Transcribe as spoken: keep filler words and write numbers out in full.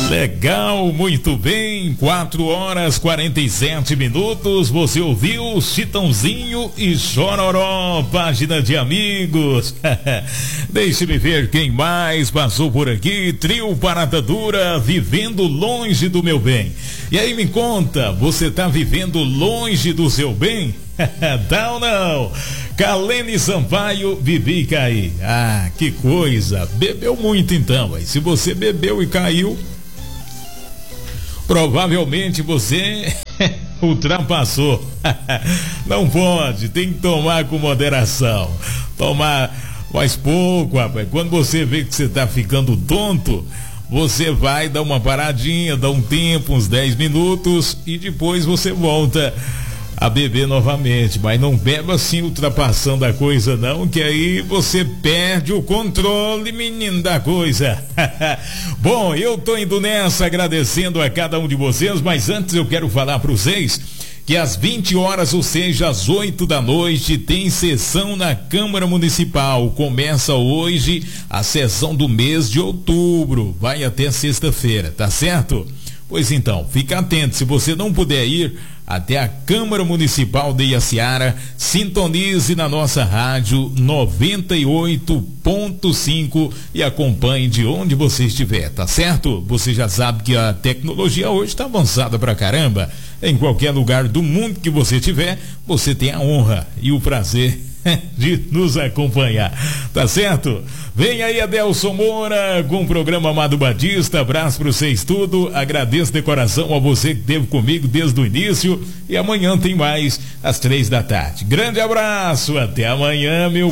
Legal, muito bem, quatro horas quarenta e sete minutos, você ouviu Chitãozinho e Chororó, página de amigos. Deixe-me ver quem mais passou por aqui. Trio Parada Dura, vivendo longe do meu bem. E aí me conta, você tá vivendo longe do seu bem? Tá ou não? Kalene Sampaio, Bibi e Caí. Ah, que coisa, bebeu muito então, aí. Se você bebeu e caiu, provavelmente você ultrapassou. Não pode, tem que tomar com moderação. Tomar mais pouco, rapaz. Quando você vê que você tá ficando tonto, você vai dar uma paradinha, dá um tempo, uns dez minutos, e depois você volta a beber novamente. Mas não beba assim ultrapassando a coisa não, que aí você perde o controle, menino, da coisa. Bom, eu tô indo nessa, agradecendo a cada um de vocês, mas antes eu quero falar para vocês que às vinte horas, ou seja, às oito da noite, tem sessão na Câmara Municipal. Começa hoje a sessão do mês de outubro, vai até sexta-feira, tá certo? Pois então, fica atento, se você não puder ir até a Câmara Municipal de Iaciara, sintonize na nossa rádio noventa e oito ponto cinco e acompanhe de onde você estiver, tá certo? Você já sabe que a tecnologia hoje está avançada pra caramba. Em qualquer lugar do mundo que você estiver, você tem a honra e o prazer de nos acompanhar, tá certo? Vem aí Adelson Moura com o programa Amado Batista. Abraço para vocês tudo, agradeço de coração a você que esteve comigo desde o início, e amanhã tem mais às três da tarde. Grande abraço, até amanhã, meu